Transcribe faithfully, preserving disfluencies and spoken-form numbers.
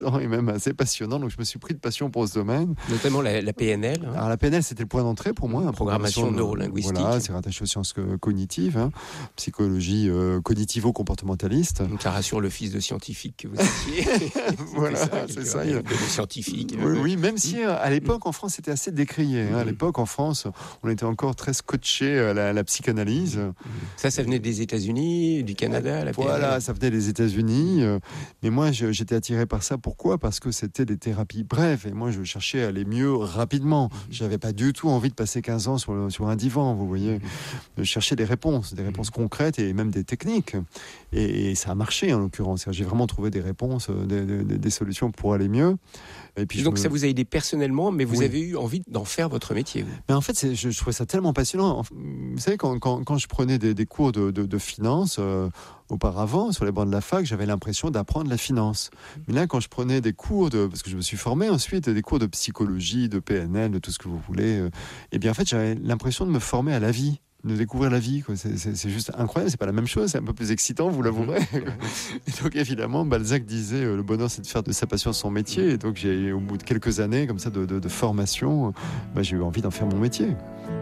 et même assez passionnant. Donc je me suis pris de passion pour ce domaine. Notamment la, la P N L. Hein. Alors la P N L, c'était le point d'entrée pour moi. Programmation, programmation neurolinguistique. Voilà, c'est rattaché aux sciences cognitives, hein, psychologie euh, cognitivo-comportementaliste. Donc ça rassure le fils de scientifique que vous étiez. Voilà, ça, c'est ça. Il... Le scientifique. Oui, oui, même si à l'époque en France c'était assez décrié. Hein. À l'époque en France, on était encore très scotché à la, à la psychanalyse. Ça, ça venait des États-Unis, du Canada, la P N L. Voilà, ça venait des États-Unis. Mais moi, j'étais attiré par ça. Pourquoi ? Parce que c'était des thérapies brèves. Et moi, je cherchais à aller mieux rapidement. Je n'avais pas du tout envie de passer quinze ans sur, le, sur un divan, vous voyez. Je cherchais des réponses, des réponses concrètes et même des techniques. Et, et ça a marché, en l'occurrence. J'ai vraiment trouvé des réponses, des, des, des solutions pour aller mieux. Et puis donc me... ça vous a aidé personnellement, mais vous oui. avez eu envie d'en faire votre métier. Vous. Mais en fait, c'est, je, je trouvais ça tellement passionnant. Vous savez, quand, quand, quand je prenais des, des cours de, de, de finance, euh, auparavant, sur les bancs de la fac, j'avais l'impression d'apprendre la finance. Mais là, quand je prenais des cours de... Parce que je me suis formé ensuite, des cours de psychologie, de P N L, de tout ce que vous voulez, euh, et bien en fait, j'avais l'impression de me former à la vie. De découvrir la vie, quoi. C'est, c'est, c'est juste incroyable, c'est pas la même chose, c'est un peu plus excitant, vous l'avouerez. Et donc évidemment, Balzac disait euh, le bonheur c'est de faire de sa passion son métier, et donc j'ai, au bout de quelques années comme ça de, de, de formation, bah, j'ai eu envie d'en faire mon métier.